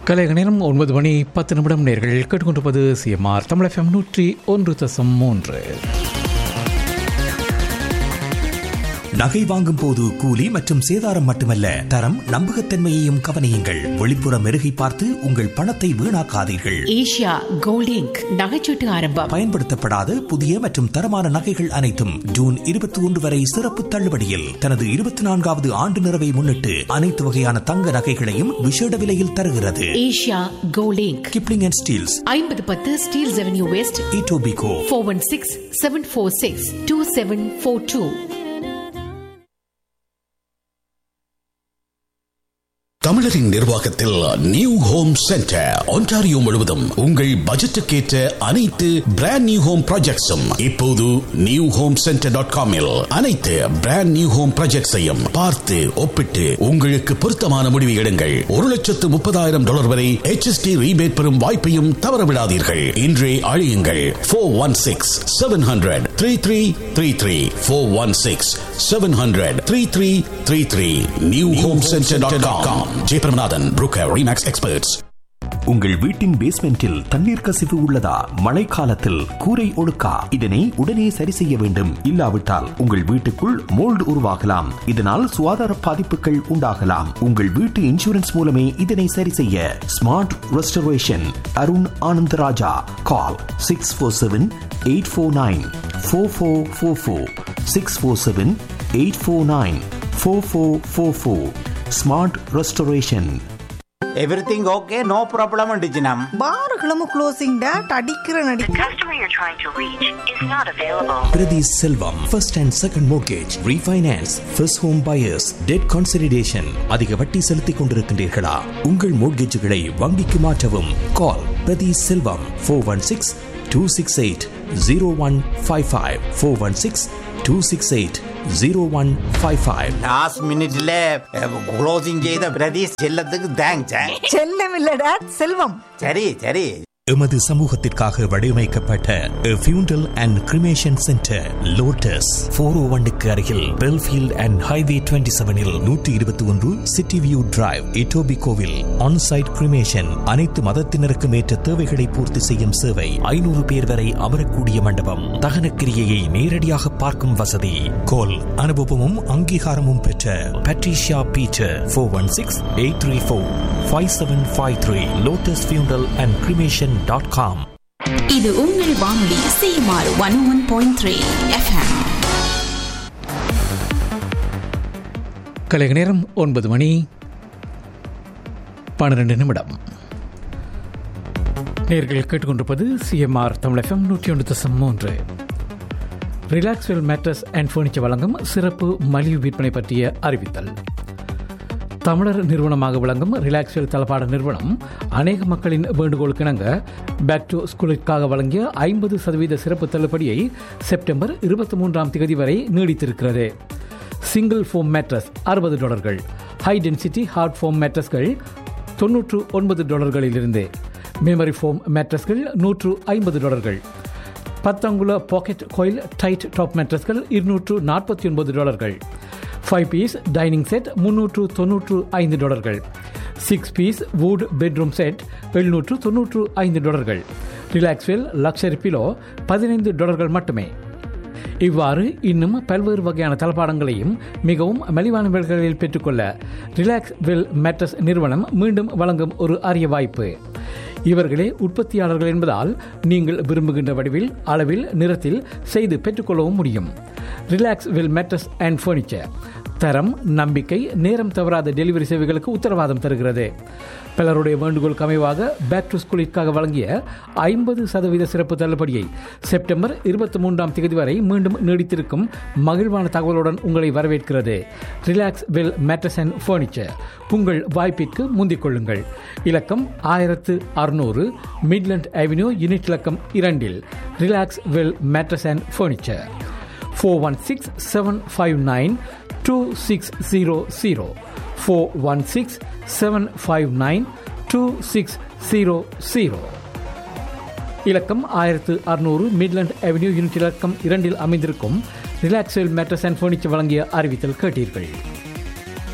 கலைக நேரம் 9:10 நேர்கள் கேட்டுக்கொண்டிருப்பது சிஎம்ஆர் தமிழ் FM 101.3. நகை வாங்கும் போது கூலி மற்றும் சேதாரம் மட்டுமல்ல, தரம் நம்பகத்தன்மையையும் கவனியுங்கள். வெளிப்புற மெருகை பார்த்து உங்கள் பணத்தை வீணாக்காதீர்கள். ஏஷியா கோல்ட் இங்க் நகைச்சீட்டு ஆரம்பம். பயன்படுத்தப்படாத புதிய மற்றும் தரமான நகைகள் அனைத்தும் ஜூன் 21 வரை சிறப்பு தள்ளுபடியில். தனது 24வது ஆண்டு நிறைவை முன்னிட்டு அனைத்து வகையான தங்க நகைகளையும் விசேட விலையில் தருகிறது. Asia gold ink, Kipling and Steeles, 5010 Steeles avenue west, Etobicoke, 4167462742. தமிழரின் நிர்வாகத்தில் நியூ ஹோம் சென்டர் ஒன்டாரியோ முழுவதும் உங்கள் பட்ஜெட்டுக்கேற்ற அனைத்து பிராண்ட் நியூ ஹோம் ப்ராஜெக்ட்ஸும் இப்போது நியூ ஹோம் சென்டர்.com அனைத்து பிராண்ட் நியூ ஹோம் ப்ராஜெக்ட்ஸையும் பார்த்து ஒப்பிட்டு உங்களுக்கு பொருத்தமான முடிவை எடுங்கள். $130,000 வரை HST ரீபேட் பெறும் வாய்ப்பையும் தவறவிடாதீர்கள். இன்றே அழையுங்கள் 416-700-3333 416-700-3333 new home சென்டர்.com. Jayabramanathan, broker, remakes experts. உங்கள் வீட்டின் பேஸ்மெண்டில் தண்ணீர் கசிவு உள்ளதா? மழைக்காலத்தில் கூரை ஒழுக்கா? இதனை உடனே சரி செய்ய வேண்டும். இல்லாவிட்டால் உங்கள் வீட்டுக்குள் மோல்டு உருவாகலாம். இதனால் சுகாதார பாதிப்புகள் உண்டாகலாம். உங்கள் வீட்டு இன்சூரன்ஸ் மூலமே இதனை சரி செய்ய. Smart restoration, Arun Anandaraja. கால் 647-849-4444 647-849-4444. Smart restoration. Everything okay, no problem அண்டிச்சினம். பார்களும் closing date அடிக்கிற நடி. The customer you're trying to reach is not available. Priti Selvam, first and second mortgage, refinance, first home buyers, debt consolidation. அதிக வட்டி செலுத்திக் கொண்டிருக்கின்றீர்களா? உங்கள் மோட்கேஜுகளை வங்கிக்கு மாற்றவும். கால் பிரதி செல்வம் 416-268-0155 416-268-0155. Last மினிட்ல க்ளோசிங் செய்த பிரதீஷ் செல்லத்துக்கு தேங்க்ஸ். செல்லம் இல்ல டேட், செல்வம். சரி சரி. எமது சமூகத்திற்காக வடிவமைக்கப்பட்ட ஃபியூண்டல் அண்ட் கிரிமேஷன் சென்டர் லோட்டஸ் 401 அருகில் Belfield and highway 27 121 city view drive, இட்டோபிகோவில். Onsite cremation, அனைத்து மதத்தினருக்கும் ஏற்ற தேவைகளை பூர்த்தி செய்யும் சேவை. 500 பேர் வரை அமரக்கூடிய மண்டபம். தகன கிரியையை நேரடியாக பார்க்கும் வசதி. கோல் அனுபவமும் அங்கீகாரமும் பெற்ற பட்ரிஷியா பீட்டர் 416-834-5753 லோட்டஸ் ஃபியூண்டல் அண்ட் கிரிமேஷன். இது உங்கள் வானொலி சிஎம்ஆர் 101.3 FM. கலைக நேரம் 9:12. நேர்கள் கேட்டுக்கொண்டிருப்பது CMR Tamil FM 101.3. Relaxwell mattress and furniture வழங்கும் சிறப்பு மலிவு விற்பனை பற்றிய அறிவித்தல். தமிழர் நிறுவனமாக விளங்கும் ரிலாக்ஸ்வெல் தளபாட நிறுவனம் அநேக மக்களின் வேண்டுகோளுக்கு இணங்க பேக் டு ஸ்கூலுக்காக வழங்கிய 50% சிறப்பு தள்ளுபடியை செப்டம்பர் 23 வரை நீடித்திருக்கிறது. Single foam mattress $60, high density heart foam மேட்ரஸ்கள் $99 memory foam மேட்ரஸ்கள் $150, 10 அங்குல பாக்கெட் கோயில் tight top மேட்ரஸ்கள் $249, 5 piece dining set $395, 6 piece would bedroom set $795, Relaxwell luxury below $15 மட்டுமே. இவ்வாறு இன்னும் பல்வேறு வகையான தளபாடங்களையும் மிகவும் மலிவான விலைகளில் பெற்றுக்கொள்ள ரிலாக்ஸ்வெல் மேட்ரஸ் நிறுவனம் மீண்டும் வழங்கும் ஒரு அரிய வாய்ப்பு. இவர்களே உற்பத்தியாளர்கள் என்பதால் நீங்கள் விரும்புகின்ற வடிவில், அளவில், நிறத்தில் செய்து பெற்றுக்கொள்ளவும் முடியும். ரிலாக்ஸ்வெல் மேட்ரஸ் அண்ட் ஃபர்னிச்சர் தரம், நம்பிக்கை, நேரம் தவறாத டெலிவரி சேவைகளுக்கு உத்தரவாதம் தருகிறது. பலருடைய வேண்டுகோளுக்கு அமைவாக பேக் டு ஸ்கூலிற்காக வழங்கிய 50% சிறப்பு தள்ளுபடியை செப்டம்பர் 23 வரை மீண்டும் நீடித்திருக்கும் மகிழ்வான தகவலுடன் உங்களை வரவேற்கிறது. Relaxwell mattress and furniture. உங்கள் வாய்ப்பிற்கு முந்திக் கொள்ளுங்கள். இலக்கம் 1600 மிட்லண்ட் அவென்யூ, யூனிட் இலக்கம் 2 ரிலாக்ஸ்வெல் மேட்ரஸ் அண்ட் ஃபர்னிச்சர். 416-759-2600 416-759-2600. இலக்கம் 1600 மிட்லண்ட் அவென்யூ, யூனிட் இலக்கம் 2 அமைந்திருக்கும் ரிலாக்ஸ்வெல் மேட்ரஸ் அண்ட் ஃபர்னிச்சர் வழங்கிய அறிவித்தல் கேட்டீர்கள்.